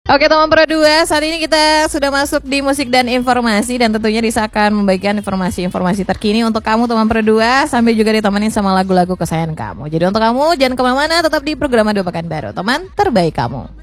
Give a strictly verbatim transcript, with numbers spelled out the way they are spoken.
Oke teman Pro dua, saat ini kita sudah masuk di musik dan informasi. Dan tentunya Risa akan membagikan informasi-informasi terkini untuk kamu teman Pro dua, sambil juga ditemenin sama lagu-lagu kesayangan kamu. Jadi untuk kamu jangan kemana-mana, tetap di program Ado Pekanbaru, teman terbaik kamu.